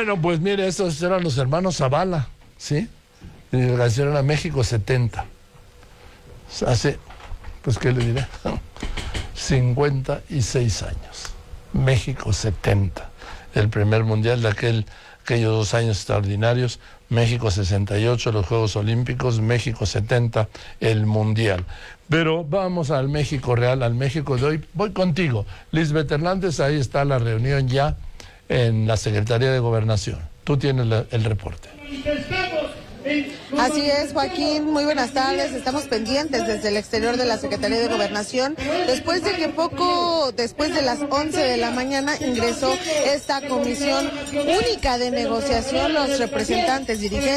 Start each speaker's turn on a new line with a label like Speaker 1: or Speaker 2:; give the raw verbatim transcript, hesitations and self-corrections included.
Speaker 1: Bueno, pues mire, estos eran los hermanos Zavala, ¿sí? Y la canción era México setenta. Hace, pues, ¿qué le diré? cincuenta y seis años. México setenta. El primer mundial de aquel, aquellos dos años extraordinarios. México sesenta y ocho, los Juegos Olímpicos. México setenta, el mundial. Pero vamos al México real, al México de hoy. Voy contigo. Lisbeth Hernández, ahí está la reunión ya en la Secretaría de Gobernación. Tú tienes la, el reporte.
Speaker 2: Así es, Joaquín, muy buenas tardes. Estamos pendientes desde el exterior de la Secretaría de Gobernación, después de que poco después de las once de la mañana ingresó esta comisión única de negociación, los representantes dirigentes